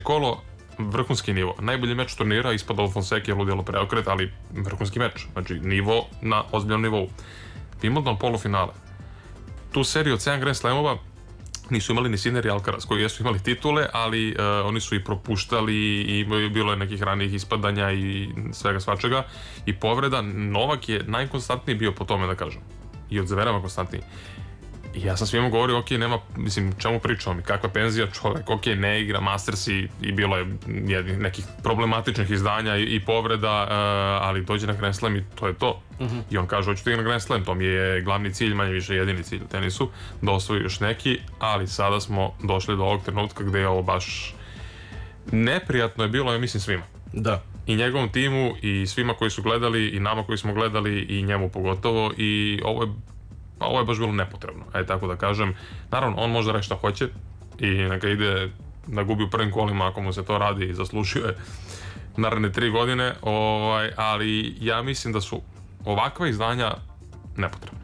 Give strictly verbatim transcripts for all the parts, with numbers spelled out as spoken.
kolo vrhunski nivo. Najbolji meč turnira ispada od Fonseke, ludilo preokret, ali vrhunski meč. Znači, nivo na ozbiljnom nivou. Wimbledon polufinale. Tu seriju od sedam Grand Slamova nisu imali ni Sinner i Alcaraz, koji jesu imali titule, ali uh, oni su i propuštali i bilo je nekih ranijih ispadanja i svega svačega i povreda. Novak je najkonstantniji bio po tome, da kažem. I od Zvereva konstantniji. I ja sam svima govorio, ok, nema, mislim, čemu pričamo mi, kakva penzija čovek, ok, ne igra Masters i, i bilo je jednih nekih problematičnih izdanja i, i povreda, uh, ali dođe na Grand Slam i to je to. Uh-huh. I on kaže, hoću da igram na Grand Slam, to mi je glavni cilj, manje više jedini cilj u tenisu, da osvoji još neki, ali sada smo došli do ovog trenutka gde je ovo baš neprijatno je bilo, ja mislim, svima. Da. I njegovom timu i svima koji su gledali i nama koji smo gledali i njemu pogotovo i ovo je pa ovo je baš bilo nepotrebno, aj tako da kažem. Naravno, on može reći šta hoće i neka ide da gubi u prvim kolima ako mu se to radi i zaslužio je naredne tri godine, ovaj, ali ja mislim da su ovakva izdanja nepotrebna.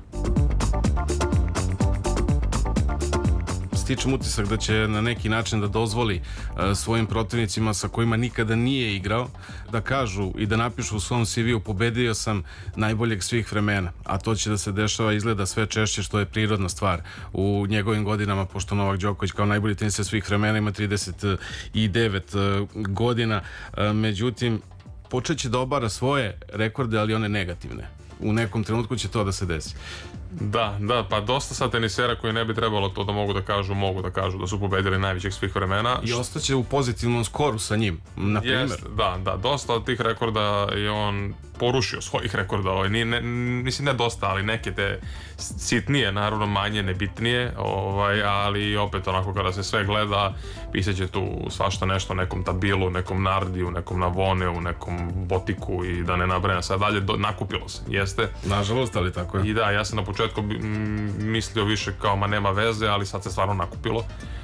Stičem utisak da će na neki način da dozvoli uh, svojim protivnicima sa kojima nikada nije igrao da kažu i da napišu u svom C V-u pobedio sam najboljeg svih vremena, a to će da se dešava izgleda sve češće, što je prirodna stvar u njegovim godinama, pošto Novak Đoković kao najbolji teniser svih vremena ima trideset devet uh, godina, uh, međutim počeće da obara svoje rekorde, ali one negativne. U nekom trenutku će to da se desi. Da, da, pa dosta sad tenisera koji ne bi trebalo to da mogu da kažu, mogu da kažu da su pobedili najvećeg svih vremena. I ostaće u pozitivnom skoru sa njim, na primjer. Jest, da, da, dosta od tih rekorda je on porušio svojih rekorda, ovaj, nije, ne, mislim ne dosta, ali neke te sitnije, naravno manje, nebitnije, ovaj, ali opet onako kada se sve gleda, pisaće tu svašta nešto, nekom Tabilu, nekom Nardiju, nekom Navoneu, nekom Botiku i da ne nabrajam sad dalje, do, nakupilo se, jeste. Nažalost, ali tako je. I da, ja sam na početku mislio više kao ma nema veze, ali sad se stvarno nakupilo.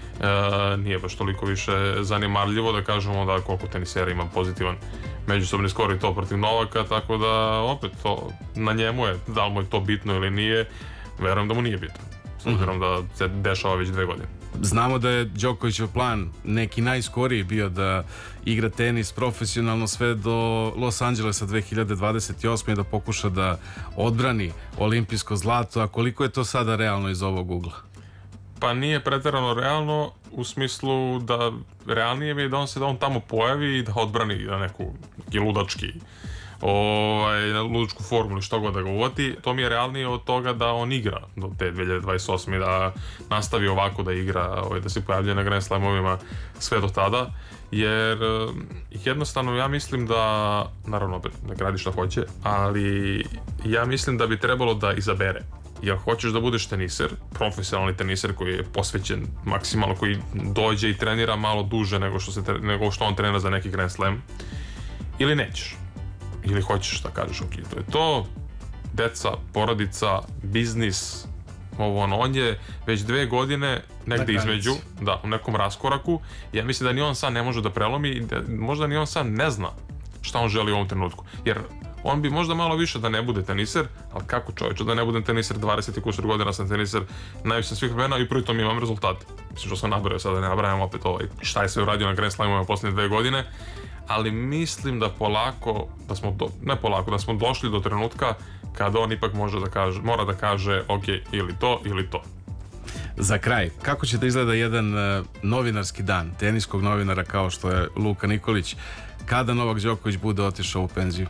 E, nije baš toliko više zanimarljivo da kažemo da koliko tenisera ima pozitivan međusobni skor i to protiv Novaka, tako da opet to na njemu je, da li mu je to bitno ili nije, verujem da mu nije bitno, s obzirom da se dešava već dve godine. Znamo da je Đokovićev plan neki najskoriji bio da igra tenis profesionalno sve do Los Angelesa dve hiljade dvadeset osme i da pokuša da odbrani olimpijsko zlato, a koliko je to sada realno iz ovog ugla? Pa nije preterano realno u smislu da realnije mi je da on se da on tamo pojavi i da odbrani na neku neki ludački ovaj, na ludačku formulu, što god da ga uvati. To mi je realnije od toga da on igra do te dve hiljade dvadeset osme da nastavi ovako da igra, ovaj, da se pojavljuje na Grand Slamovima sve do tada, jer jednostavno ja mislim da, naravno opet nek radi šta hoće, ali ja mislim da bi trebalo da izabere. Jer hoćeš da budeš teniser, profesionalni teniser koji je posvećen maksimalno, koji dođe i trenira malo duže nego što, se, nego što on trenira za neki Grand Slam, ili nećeš. Ili hoćeš da kažeš, ok, to je to, deca, porodica, biznis, ovo ono, on je već dve godine negde između, da, u nekom raskoraku. Ja mislim da ni on sam ne može da prelomi i da možda ni on sam ne zna šta on želi u ovom trenutku. Jer on bi možda malo više da ne bude teniser, ali kako čovječe da ne budem teniser, dvadeset i kusur godina sam teniser, najviše sam svih vremena i pritom imam rezultate. Mislim što sam nabrao sada, ne nabrajam opet ovaj, šta je sve uradio na Grand Slamovima posljednje dve godine, ali mislim da polako, da smo do, ne polako, da smo došli do trenutka kada on ipak može da kaže, mora da kaže ok, ili to, ili to. Za kraj, kako će da izgleda jedan uh, novinarski dan teniskog novinara kao što je Luka Nikolić kada Novak Đoković bude otišao u penziju?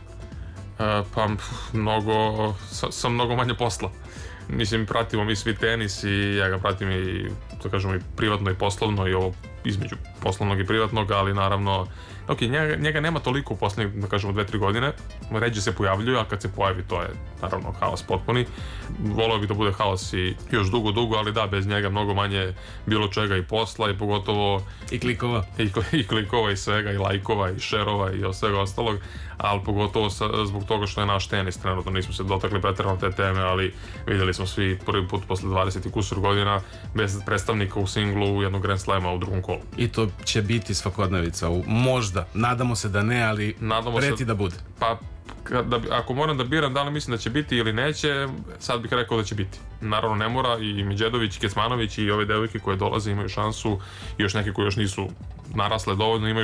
E, pa mnogo, sa, sa mnogo manje posla. Mislim, pratimo mi svi tenis i ja ga pratim i, da kažemo, i privatno i poslovno i ovo između poslovnog i privatnog, ali naravno, ok, njega, njega nema toliko u poslednjih, da kažemo, dve, tri godine, ređe se pojavljuje, a kad se pojavi to je, naravno, haos potpuni. Voleo bih da bude haos i još dugo, dugo, ali da, bez njega mnogo manje bilo čega i posla i pogotovo... I klikova. I, i klikova i svega, i lajkova, i šerova i svega ostalog, ali pogotovo sa, zbog toga što je naš tenis trenutno, nismo se dotakli preterano te teme, ali vidjeli smo svi prvi put posle dvadeset i kusur godina bez predstavnika u singlu u jednog Grand Slama u drugom kolu. I to će biti svakodnevica, možda, nadamo se da ne, ali nadamo preti se, da bude. Pa kada, ako moram da biram da li mislim da će biti ili neće, sad bih rekao da će biti. Naravno ne mora, i Midžedović, i Kecmanović i ove devojke koje dolaze imaju šansu, i još neke koje još nisu narasle dovoljno imaju